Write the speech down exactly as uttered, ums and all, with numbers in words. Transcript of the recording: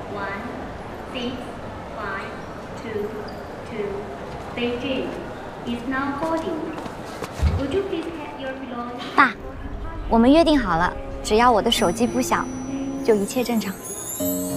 one six five two two Beijing is now boarding. Would you please have your belongings? 爸，我们约定好了，只要我的手机不响，就一切正常。